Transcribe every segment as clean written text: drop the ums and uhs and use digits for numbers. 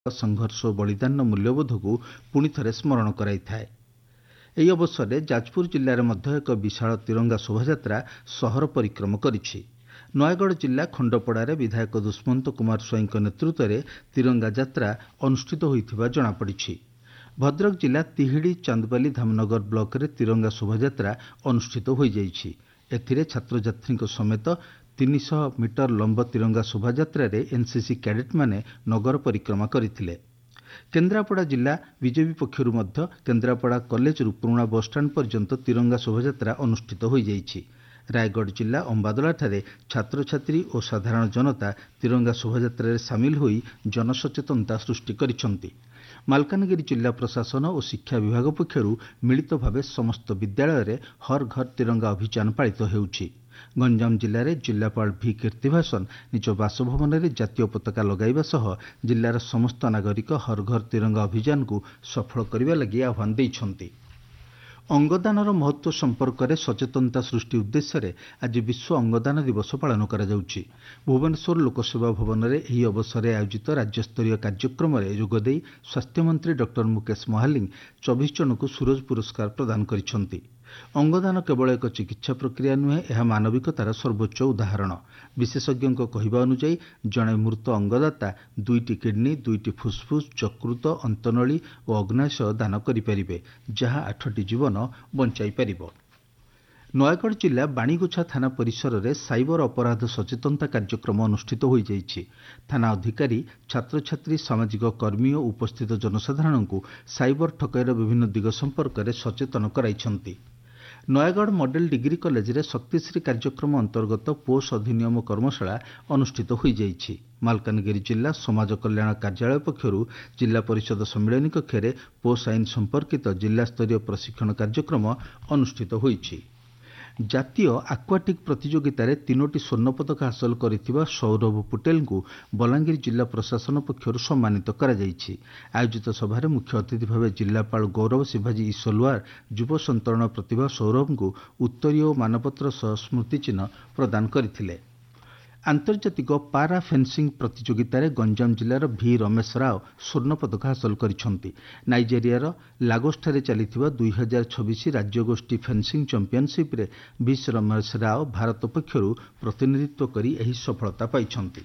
संघर्ष और बलिदान मूल्यबोध को पुणी थे स्मरण कराइए। ଏହି ଅବସରରେ ଯାଜପୁର ଜିଲ୍ଲାରେ ମଧ୍ୟ ଏକ ବିଶାଳ ତିରଙ୍ଗା ଶୋଭାଯାତ୍ରା ସହର ପରିକ୍ରମ କରିଛି। ନୟାଗଡ଼ ଜିଲ୍ଲା ଖଣ୍ଡପଡ଼ାରେ ବିଧାୟକ ଦୁଷ୍ମନ୍ତ କୁମାର ସ୍ୱାଇଁଙ୍କ ନେତୃତ୍ୱରେ ତିରଙ୍ଗା ଯାତ୍ରା ଅନୁଷ୍ଠିତ ହୋଇଥିବା ଜଣାପଡ଼ିଛି। ଭଦ୍ରକ ଜିଲ୍ଲା ତିହିଡ଼ି ଚାନ୍ଦବାଲି ଧାମନଗର ବ୍ଲକରେ ତିରଙ୍ଗା ଶୋଭାଯାତ୍ରା ଅନୁଷ୍ଠିତ ହୋଇଯାଇଛି। ଏଥିରେ ଛାତ୍ରଛାତ୍ରୀଙ୍କ ସମେତ 300 ମିଟର ଲମ୍ବ ତିରଙ୍ଗା ଶୋଭାଯାତ୍ରାରେ ଏନ୍ସିସି କ୍ୟାଡେଟ୍ମାନେ ନଗର ପରିକ୍ରମା କରିଥିଲେ। କେନ୍ଦ୍ରାପଡ଼ା ଜିଲ୍ଲା ବିଜେପି ପକ୍ଷରୁ ମଧ୍ୟ କେନ୍ଦ୍ରାପଡ଼ା କଲେଜରୁ ପୁରୁଣା ବସ୍ଷ୍ଟାଣ୍ଡ ପର୍ଯ୍ୟନ୍ତ ତିରଙ୍ଗା ଶୋଭାଯାତ୍ରା ଅନୁଷ୍ଠିତ ହୋଇଯାଇଛି। ରାୟଗଡ଼ ଜିଲ୍ଲା ଅମ୍ବାଦୋଳାଠାରେ ଛାତ୍ରଛାତ୍ରୀ ଓ ସାଧାରଣ ଜନତା ତିରଙ୍ଗା ଶୋଭାଯାତ୍ରାରେ ସାମିଲ ହୋଇ ଜନସଚେତନତା ସୃଷ୍ଟି କରିଛନ୍ତି। ମାଲକାନଗିରି ଜିଲ୍ଲା ପ୍ରଶାସନ ଓ ଶିକ୍ଷା ବିଭାଗ ପକ୍ଷରୁ ମିଳିତ ଭାବେ ସମସ୍ତ ବିଦ୍ୟାଳୟରେ ହର୍ ଘର ତିରଙ୍ଗା ଅଭିଯାନ ପାଳିତ ହେଉଛି। ଗଞ୍ଜାମ ଜିଲ୍ଲାରେ ଜିଲ୍ଲାପାଳ ଭି କୀର୍ତ୍ତିଭାସନ ନିଜ ବାସଭବନରେ ଜାତୀୟ ପତାକା ଲଗାଇବା ସହ ଜିଲ୍ଲାର ସମସ୍ତ ନାଗରିକ ହର୍ ଘର ତିରଙ୍ଗା ଅଭିଯାନକୁ ସଫଳ କରିବା ଲାଗି ଆହ୍ୱାନ ଦେଇଛନ୍ତି। ଅଙ୍ଗଦାନର ମହତ୍ତ୍ୱ ସମ୍ପର୍କରେ ସଚେତନତା ସୃଷ୍ଟି ଉଦ୍ଦେଶ୍ୟରେ ଆଜି ବିଶ୍ୱ ଅଙ୍ଗଦାନ ଦିବସ ପାଳନ କରାଯାଉଛି। ଭୁବନେଶ୍ୱର ଲୋକସେବା ଭବନରେ ଏହି ଅବସରରେ ଆୟୋଜିତ ରାଜ୍ୟସ୍ତରୀୟ କାର୍ଯ୍ୟକ୍ରମରେ ଯୋଗଦେଇ ସ୍ୱାସ୍ଥ୍ୟମନ୍ତ୍ରୀ ଡକ୍ଟର ମୁକେଶ ମହାଲିଂ 24 ଜଣଙ୍କୁ ସୁରଜ ପୁରସ୍କାର ପ୍ରଦାନ କରିଛନ୍ତି। ଅଙ୍ଗଦାନ କେବଳ ଏକ ଚିକିତ୍ସା ପ୍ରକ୍ରିୟା ନୁହେଁ, ଏହା ମାନବିକତାର ସର୍ବୋଚ୍ଚ ଉଦାହରଣ। ବିଶେଷଜ୍ଞଙ୍କ କହିବା ଅନୁଯାୟୀ ଜଣେ ମୃତ ଅଙ୍ଗଦାତା 2ଟି କିଡ୍ନି, 2ଟି ଫୁସ୍ଫୁସ୍, ଯକୃତ, ଅନ୍ତନଳୀ ଓ ଅଗ୍ନାଶୟ ଦାନ କରିପାରିବେ, ଯାହା 8ଟି ଜୀବନ ବଞ୍ଚାଇ ପାରିବ। ନୟାଗଡ଼ ଜିଲ୍ଲା ବାଣୀଗୋଛା ଥାନା ପରିସରରେ ସାଇବର ଅପରାଧ ସଚେତନତା କାର୍ଯ୍ୟକ୍ରମ ଅନୁଷ୍ଠିତ ହୋଇଯାଇଛି। ଥାନା ଅଧିକାରୀ, ଛାତ୍ରଛାତ୍ରୀ, ସାମାଜିକ କର୍ମୀ ଓ ଉପସ୍ଥିତ ଜନସାଧାରଣଙ୍କୁ ସାଇବର ଠକେଇର ବିଭିନ୍ନ ଦିଗ ସମ୍ପର୍କରେ ସଚେତନ କରାଇଛନ୍ତି। ନୟାଗଡ଼ ମଡେଲ ଡିଗ୍ରୀ କଲେଜରେ ଶକ୍ତିଶ୍ରୀ କାର୍ଯ୍ୟକ୍ରମ ଅନ୍ତର୍ଗତ ପୋଷ ଅଧିନିୟମ କର୍ମଶାଳା ଅନୁଷ୍ଠିତ ହୋଇଯାଇଛି। ମାଲକାନଗିରି ଜିଲ୍ଲା ସମାଜ କଲ୍ୟାଣ କାର୍ଯ୍ୟାଳୟ ପକ୍ଷରୁ ଜିଲ୍ଲା ପରିଷଦ ସମ୍ମିଳନୀ କକ୍ଷରେ ପୋଷ ଆଇନ ସମ୍ପର୍କିତ ଜିଲ୍ଲାସ୍ତରୀୟ ପ୍ରଶିକ୍ଷଣ କାର୍ଯ୍ୟକ୍ରମ ଅନୁଷ୍ଠିତ ହୋଇଛି। ଜାତୀୟ ଆକ୍ୱାଟିକ୍ ପ୍ରତିଯୋଗିତାରେ 3ଟି ସ୍ୱର୍ଣ୍ଣପଦକ ହାସଲ କରିଥିବା ସୌରଭ ପୁଟେଲଙ୍କୁ ବଲାଙ୍ଗୀର ଜିଲ୍ଲା ପ୍ରଶାସନ ପକ୍ଷରୁ ସମ୍ମାନିତ କରାଯାଇଛି। ଆୟୋଜିତ ସଭାରେ ମୁଖ୍ୟ ଅତିଥି ଭାବେ ଜିଲ୍ଲାପାଳ ଗୌରବ ଶିବାଜୀ ଇସୋଲୱାର ଯୁବ ସନ୍ତରଣ ପ୍ରତିଭା ସୌରଭଙ୍କୁ ଉତ୍ତରୀୟ ଓ ମାନପତ୍ର ସହ ସ୍ମୃତିଚିହ୍ନ ପ୍ରଦାନ କରିଥିଲେ। ଆନ୍ତର୍ଜାତିକ ପାରା ଫେନ୍ସିଂ ପ୍ରତିଯୋଗିତାରେ ଗଞ୍ଜାମ ଜିଲ୍ଲାର ଭି ରମେଶ ରାଓ ସ୍ୱର୍ଣ୍ଣପଦକ ହାସଲ କରିଛନ୍ତି। ନାଇଜେରିଆର ଲାଗୋସଠାରେ ଚାଲିଥିବା 2026 ରାଜ୍ୟଗୋଷ୍ଠୀ ଫେନ୍ସିଂ ଚାମ୍ପିୟନସିପ୍ରେ ଭି ରମେଶ ରାଓ ଭାରତ ପକ୍ଷରୁ ପ୍ରତିନିଧିତ୍ୱ କରି ଏହି ସଫଳତା ପାଇଛନ୍ତି।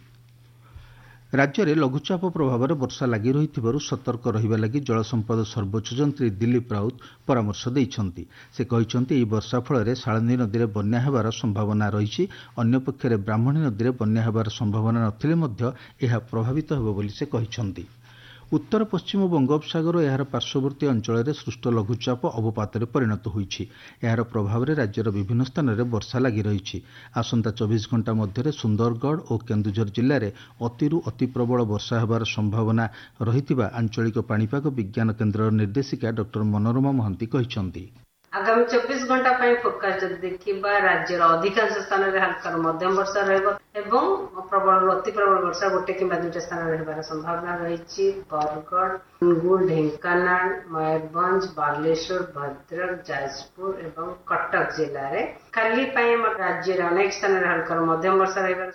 ରାଜ୍ୟରେ ଲଘୁଚାପ ପ୍ରଭାବରେ ବର୍ଷା ଲାଗି ରହିଥିବାରୁ ସତର୍କ ରହିବା ଲାଗି ଜଳସମ୍ପଦ ସର୍ବୋଚ୍ଚ ଯନ୍ତ୍ରୀ ଦିଲ୍ଲୀପ ରାଉତ ପରାମର୍ଶ ଦେଇଛନ୍ତି। ସେ କହିଛନ୍ତି ଏହି ବର୍ଷା ଫଳରେ ଶାଳନ୍ଦୀ ନଦୀରେ ବନ୍ୟା ହେବାର ସମ୍ଭାବନା ରହିଛି। ଅନ୍ୟପକ୍ଷରେ ବ୍ରାହ୍ମଣୀ ନଦୀରେ ବନ୍ୟା ହେବାର ସମ୍ଭାବନା ନଥିଲେ ମଧ୍ୟ ଏହା ପ୍ରଭାବିତ ହେବ ବୋଲି ସେ କହିଛନ୍ତି। ଉତ୍ତର ପଶ୍ଚିମ ବଙ୍ଗୋପସାଗର ଓ ଏହାର ପାର୍ଶ୍ୱବର୍ତ୍ତୀ ଅଞ୍ଚଳରେ ସୃଷ୍ଟ ଲଘୁଚାପ ଅବପାତରେ ପରିଣତ ହୋଇଛି। ଏହାର ପ୍ରଭାବରେ ରାଜ୍ୟର ବିଭିନ୍ନ ସ୍ଥାନରେ ବର୍ଷା ଲାଗି ରହିଛି। ଆସନ୍ତା 24 ଘଣ୍ଟା ମଧ୍ୟରେ ସୁନ୍ଦରଗଡ଼ ଓ କେନ୍ଦୁଝର ଜିଲ୍ଲାରେ ଅତିରୁ ଅତି ପ୍ରବଳ ବର୍ଷା ହେବାର ସମ୍ଭାବନା ରହିଥିବା ଆଞ୍ଚଳିକ ପାଣିପାଗ ବିଜ୍ଞାନ କେନ୍ଦ୍ରର ନିର୍ଦ୍ଦେଶିକା ଡକ୍ଟର ମନୋରମା ମହାନ୍ତି କହିଛନ୍ତି। ଆଗାମୀ 24 ଘଣ୍ଟା ପାଇଁ ଫୋରକାଷ୍ଟ ଯଦି ଦେଖିବା, ରାଜ୍ୟର ଅଧିକାଂଶ ସ୍ଥାନରେ ହାଲକାରୁ ମଧ୍ୟମ ବର୍ଷା ରହିବ ଏବଂ ପ୍ରବଳରୁ ଅତି ପ୍ରବଳ ବର୍ଷା 1 କିମ୍ବା 2ଟି ସ୍ଥାନରେ ହେବାର ସମ୍ଭାବନା ରହିଛି। ବରଗଡ଼, ଅନୁଗୁଳ, ଢେଙ୍କାନାଳ, ମୟୂରଭଞ୍ଜ, ବାଲେଶ୍ୱର, ଭଦ୍ରକ, ଯାଜପୁର ଏବଂ କଟକ ଜିଲ୍ଲାରେ କାଲି ପାଇଁ ରାଜ୍ୟର ଅନେକ ସ୍ଥାନରେ ହାଲକାରୁ ମଧ୍ୟମ ବର୍ଷା ରହିବାର।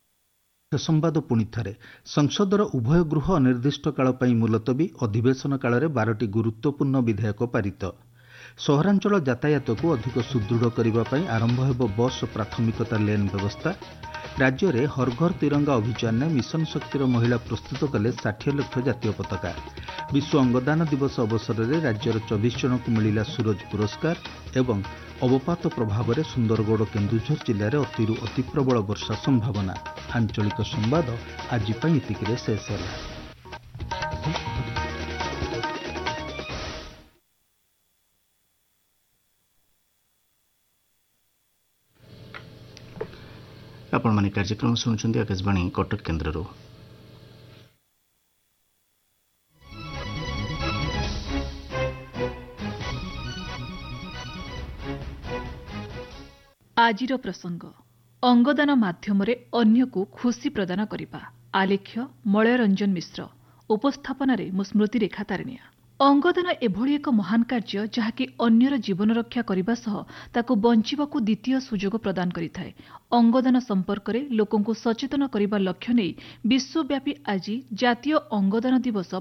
ସମ୍ବାଦ ପୁଣି ଥରେ। ସଂସଦର ଉଭୟ ଗୃହ ଅନିର୍ଦ୍ଦିଷ୍ଟ କାଳ ପାଇଁ ମୁଲତବୀ, ଅଧିବେଶନ କାଳରେ 12ଟି ଗୁରୁତ୍ୱପୂର୍ଣ୍ଣ ବିଧେୟକ ପାରିତ। ସହରାଞ୍ଚଳ ଯାତାୟାତକୁ ଅଧିକ ସୁଦୃଢ଼ କରିବା ପାଇଁ ଆରମ୍ଭ ହେବ ବସ୍ ପ୍ରାଥମିକତା ଲେନ୍ ବ୍ୟବସ୍ଥା। ରାଜ୍ୟରେ ହର୍ ଘର ତିରଙ୍ଗା ଅଭିଯାନରେ ମିଶନ ଶକ୍ତିର ମହିଳା ପ୍ରସ୍ତୁତ କଲେ 60 ଲକ୍ଷ ଜାତୀୟ ପତାକା। ବିଶ୍ୱ ଅଙ୍ଗଦାନ ଦିବସ ଅବସରରେ ରାଜ୍ୟର 24 ଜଣଙ୍କୁ ମିଳିଲା ସୁରଜ ପୁରସ୍କାର ଏବଂ ଅବପାତ ପ୍ରଭାବରେ ସୁନ୍ଦରଗଡ଼ ଓ କେନ୍ଦୁଝର ଜିଲ୍ଲାରେ ଅତିରୁ ଅତି ପ୍ରବଳ ବର୍ଷା ସମ୍ଭାବନା। ଆଞ୍ଚଳିକ ସମ୍ବାଦ ଆଜି ପାଇଁ ଏତିକିରେ ଶେଷ ହେଲା। ଆପଣମାନେ କାର୍ଯ୍ୟକ୍ରମ ଶୁଣୁଛନ୍ତି ଆକାଶବାଣୀ କଟକ କେନ୍ଦ୍ରରୁ। ଆଜିର ପ୍ରସଙ୍ଗ ଅଙ୍ଗଦାନ ମାଧ୍ୟମରେ ଅନ୍ୟକୁ ଖୁସି ପ୍ରଦାନ କରିବା। ଆଲେଖ୍ୟ ମଳୟରଞ୍ଜନ ମିଶ୍ର, ଉପସ୍ଥାପନାରେ ମୁଁ ସ୍ମୃତିରେଖା ତାରିଣିଆ। ଅଙ୍ଗଦାନ ଏଭଳି ଏକ ମହାନ କାର୍ଯ୍ୟ ଯାହାକି ଅନ୍ୟର ଜୀବନ ରକ୍ଷା କରିବା ସହ ତାକୁ ବଞ୍ଚିବାକୁ ଦ୍ୱିତୀୟ ସୁଯୋଗ ପ୍ରଦାନ କରିଥାଏ। ଅଙ୍ଗଦାନ ସମ୍ପର୍କରେ ଲୋକଙ୍କୁ ସଚେତନ କରିବା ଲକ୍ଷ୍ୟ ନେଇ ବିଶ୍ୱବ୍ୟାପୀ ଆଜି ଜାତୀୟ ଅଙ୍ଗଦାନ ଦିବସ